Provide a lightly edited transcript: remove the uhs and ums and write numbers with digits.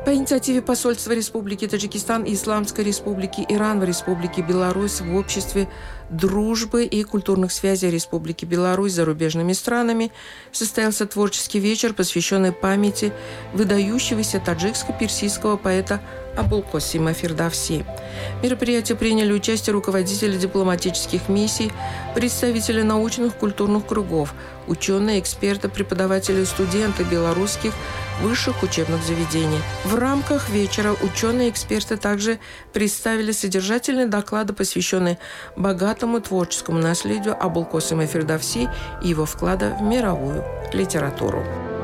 По инициативе посольства Республики Таджикистан и Исламской Республики Иран в Республике Беларусь в обществе дружбы и культурных связей Республики Беларусь с зарубежными странами состоялся творческий вечер, посвященный памяти выдающегося таджикско-персидского поэта Абулкосима Фирдавси. В мероприятии приняли участие руководители дипломатических миссий, представители научных культурных кругов, ученые, эксперты, преподаватели и студенты белорусских высших учебных заведений. В рамках вечера ученые и эксперты также представили содержательные доклады, посвященные богатому творческому наследию Абулкосима Фирдавси и его вклада в мировую литературу.